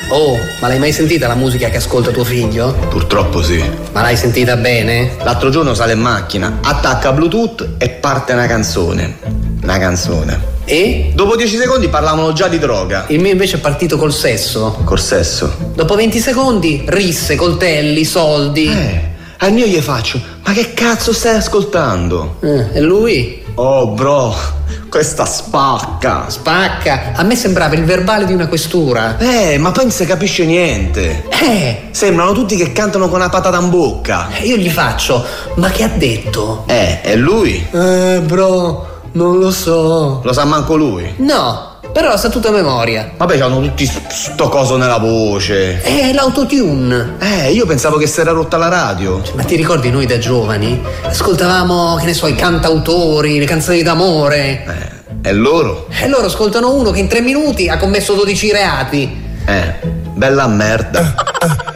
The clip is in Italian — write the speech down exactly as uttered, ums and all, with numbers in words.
Oh, ma l'hai mai sentita la musica che ascolta tuo figlio? Purtroppo sì. Ma l'hai sentita bene? L'altro giorno sale in macchina, attacca Bluetooth e parte una canzone. Una canzone. E? Dopo dieci secondi parlavano già di droga. Il mio invece è partito col sesso. Col sesso? Dopo venti secondi, risse, coltelli, soldi. Eh, al mio gli faccio, ma che cazzo stai ascoltando? Eh, e lui? Oh bro, questa spacca. Spacca? A me sembrava il verbale di una questura. Eh, ma poi non si capisce niente. Eh! Sembrano tutti che cantano con una patata in bocca. Io gli faccio, ma che ha detto? Eh, e lui? Eh, bro, non lo so. Lo sa manco lui? No, però lo sa tutto a memoria. Vabbè, c'hanno tutti sto coso nella voce. È l'autotune. Eh, io pensavo che si era rotta la radio. Ma ti ricordi noi da giovani? Ascoltavamo, che ne so, i cantautori, le canzoni d'amore. Eh, e loro? E loro ascoltano uno che in tre minuti ha commesso dodici reati. Eh, bella merda.